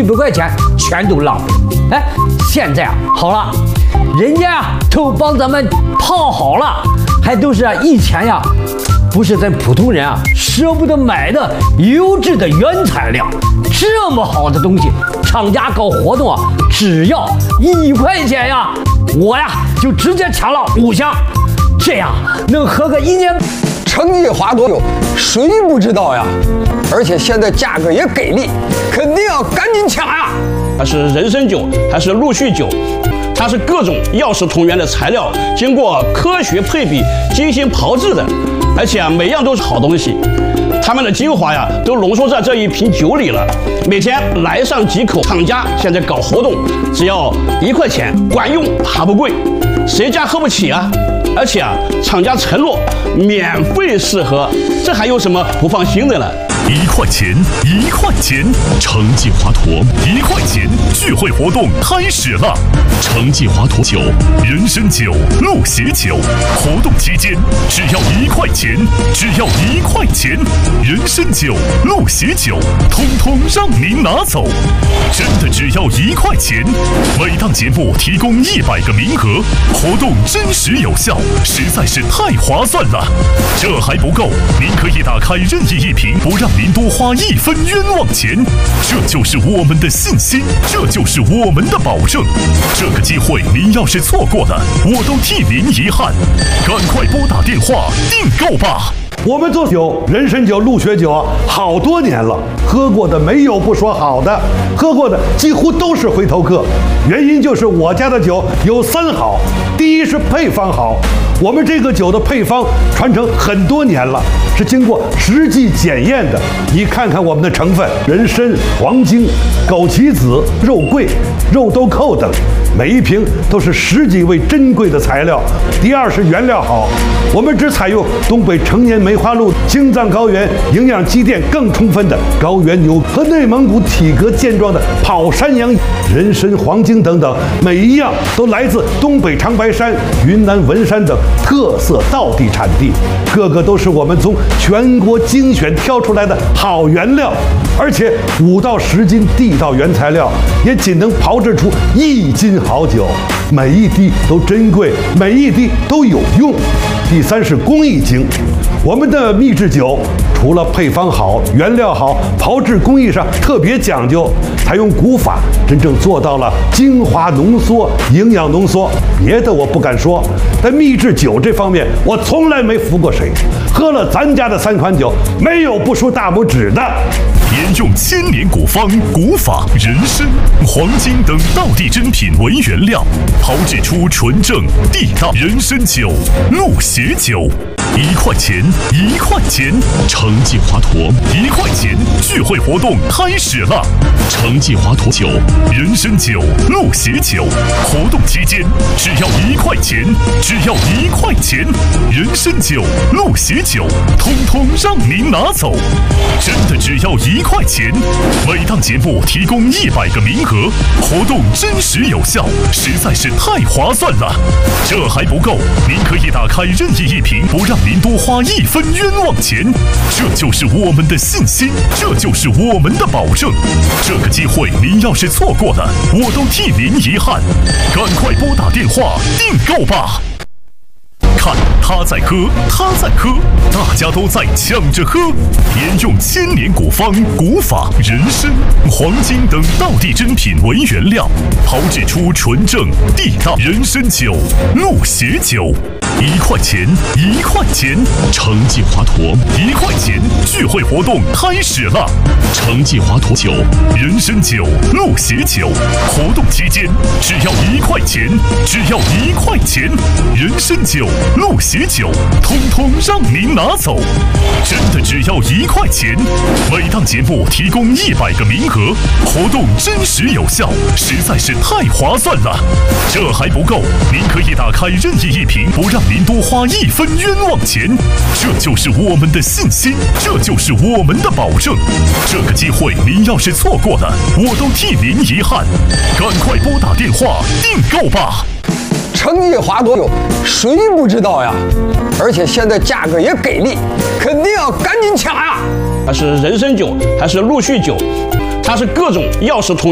几百块钱全都浪费。哎，现在啊好了，人家啊都帮咱们泡好了，还都是以前呀，不是咱普通人啊舍不得买的优质的原材料，这么好的东西，厂家搞活动啊，只要1块钱呀，我呀就直接抢了5箱，这样能喝个1年。 成绩花多久，谁不知道呀？而且现在价格也给力，肯定要赶紧抢呀！ 它是人参酒还是陆续酒？它是各种药食同源的材料，经过科学配比、精心炮制的，而且每样都是好东西。它们的精华呀，都浓缩在这一瓶酒里了。每天来上几口。厂家现在搞活动，只要1块钱，管用还不贵，谁家喝不起啊？而且啊，厂家承诺免费试喝，这还有什么不放心的呢 ？1块钱，1块钱，成绩华佗1块钱聚会活动开始了。成绩华佗酒、人参酒、鹿血酒，活动期间只要1块钱，只要1块钱，人参酒、鹿血酒，通通让您拿走，真的只要1块钱。每档节目提供100个名额，活动真实有效，实在是太划算了。这还不够，您可以打开任意一瓶，不让您多花1分冤枉钱，这就是我们的信心，这就是我们的保证。这个机会您要是错过了，我都替您遗憾。赶快拨打电话订购吧。 我们做酒，人参酒、鹿血酒好多年了，喝过的没有不说好的，喝过的几乎都是回头客。原因就是我家的酒有3好，第一是配方好，我们这个酒的配方传承很多年了，是经过实际检验的。你看看我们的成分：人参、黄精、枸杞子、肉桂、肉豆蔻等，每一瓶都是10几位珍贵的材料。第二是原料好，我们只采用东北成年梅花鹿青藏高原营养积淀更充分的高原牛和内蒙古体格健壮的跑山羊。人参、黄精等等，每一样都来自东北长白山、云南文山等特色道地产地，个个都是我们从全国精选挑出来的好原料，而且5到10斤地道原材料，也仅能炮制出1斤好酒，每一滴都珍贵，每一滴都有用。第三是工艺精，我们的秘制酒除了配方好、原料好，炮制工艺上特别讲究，采用古法，真正做到了精华浓缩、营养浓缩。别的我不敢说，在秘制酒这方面，我从来没服过谁。喝了咱家的3款酒，没有不竖大拇指的。 沿用1000年古方、古法、人参、黄精等道地珍品为原料，炮制出纯正地道人参酒、鹿血酒。1块钱，1块钱，成绩华佗1块钱聚会活动开始了。成绩华佗酒、人参酒、鹿血酒，活动期间只要1块钱，只要1块钱，人参酒、鹿血酒，通通让您拿走，真的只要1块钱。每档节目提供100个名额，活动真实有效，实在是太划算了。这还不够，您可以打开任意一瓶，不让您多花1分冤枉钱，这就是我们的信心，这就是我们的保证。这个机会您要是错过了，我都替您遗憾。赶快拨打电话订购吧。看他在喝，他在喝，大家都在抢着喝。沿用1000年古方、古法、人参、黄精等道地珍品为原料，炮制出纯正地道人参酒、鹿血酒。1块钱，1块钱，成绩华佗1块钱聚会活动开始了。成绩华佗酒、人参酒、鹿血酒，活动期间只要1块钱，只要1块钱，人参酒、鹿血酒，通通让您拿走，真的只要1块钱。每档节目提供100个名额，活动真实有效，实在是太划算了。这还不够，您可以打开任意一瓶，不让您多花1分冤枉钱，这就是我们的信心，这就是我们的保证。这个机会您要是错过了，我都替您遗憾。赶快拨打电话订购吧。 成绩华佗酒，谁不知道呀？而且现在价格也给力，肯定要赶紧抢呀！ 它是人参酒还是陆续酒？它是各种药食同